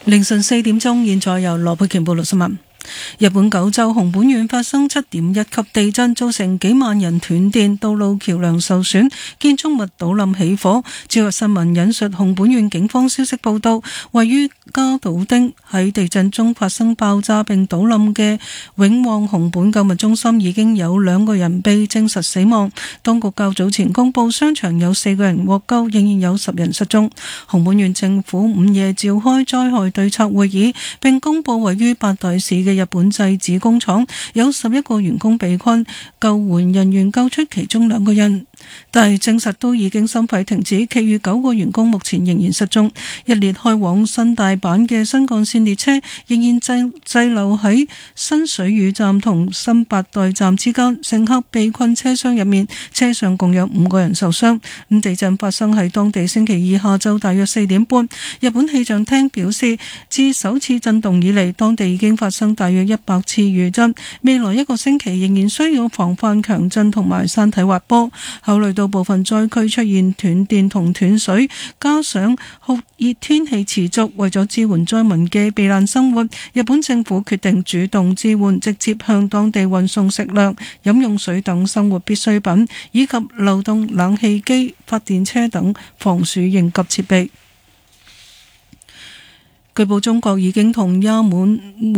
凌晨4點鐘，現在由羅佩瓊報道新聞。日本九州熊本縣發生7.1級地震，造成幾萬人斷電，道路橋樑受損，建築物倒冧起火。朝日新聞引述熊本縣警方消息報道，位於加島町喺地震中發生爆炸並倒冧嘅永旺熊本購物中心已經有2個人被證實死亡。當局較早前公布，商場有4個人獲救，仍然有10人失蹤。熊本縣政府午夜召開災害對策會議，並公布位於八代市嘅日本製紙工廠有11個員工被困，救援人員救出其中2個人，但係證實都已經心肺停止，其餘9個員工目前仍然失蹤。一列開往新大阪嘅新幹線列車仍然滯留喺新水浦站同新八代站之間，乘客被困車廂入面，車上共有5個人受傷。地震發生喺當地星期二下晝大約4點半。日本氣象廳表示，自首次震動以嚟，當地已經發生大約100次餘震，未來1個星期仍然需要防範強震同埋山體滑坡。考慮到部分災區出現斷電同斷水，加上酷熱天氣持續，為咗支援災民嘅避難生活，日本政府決定主動支援，直接向當地運送食糧、飲用水等生活必需品，以及流動冷氣機、發電車等防暑應急設備。據報中國已經同也門